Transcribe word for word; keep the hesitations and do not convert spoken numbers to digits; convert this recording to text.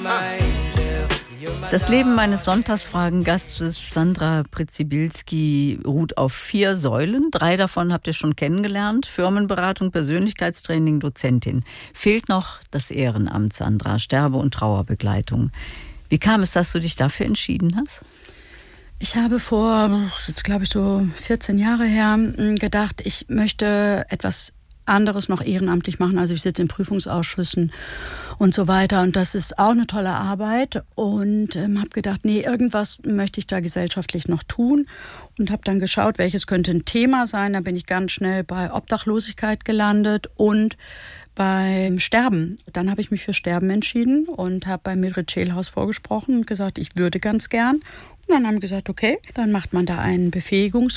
Das Leben meines Sonntagsfragen-Gastes Sandra Przybyłski ruht auf vier Säulen. Drei davon habt ihr schon kennengelernt. Firmenberatung, Persönlichkeitstraining, Dozentin. Fehlt noch das Ehrenamt, Sandra, Sterbe- und Trauerbegleitung. Wie kam es, dass du dich dafür entschieden hast? Ich habe vor, jetzt glaube ich so vierzehn Jahre her, gedacht, ich möchte etwas anderes noch ehrenamtlich machen. Also ich sitze in Prüfungsausschüssen und so weiter. Und das ist auch eine tolle Arbeit. Und ähm, habe gedacht, nee, irgendwas möchte ich da gesellschaftlich noch tun. Und habe dann geschaut, welches könnte ein Thema sein. Da bin ich ganz schnell bei Obdachlosigkeit gelandet und beim Sterben. Dann habe ich mich für Sterben entschieden und habe bei Mildred Schälhaus vorgesprochen und gesagt, ich würde ganz gern. Und dann haben wir gesagt, okay, dann macht man da einen Befähigungskurs.